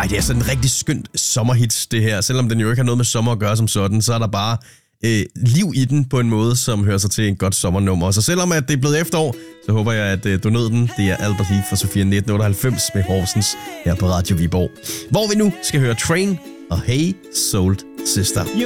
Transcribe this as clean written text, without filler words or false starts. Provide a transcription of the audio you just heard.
det er sådan en rigtig skønt sommerhit, det her. Selvom den jo ikke har noget med sommer at gøre som sådan, så er der bare liv i den på en måde, som hører sig til en godt sommernummer. Så selvom at det er blevet efterår, så håber jeg, at du nød den. Det er Albert Heath fra Sofia 1998 med Horsens her på Radio Viborg. Hvor vi nu skal høre Train og Hey Soul Sister.